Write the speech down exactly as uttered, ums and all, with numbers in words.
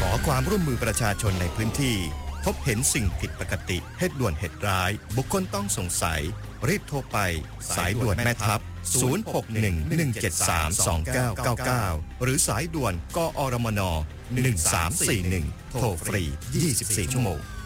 อความร่วมมือประชาชนในพื้นที่พบเห็นสิ่งผิดปกติเหตุด่วนเหตุร้ายบุคคลต้องสงสัยรีบโทรไปสายด่วนแม่ทัพศูนย์ หก หนึ่ง หนึ่ง เจ็ด สาม สอง เก้า เก้า เก้าหรือสายด่วนกอรมนหนึ่งสามสี่หนึ่งโทรฟรียี่สิบสี่ชั่วโมง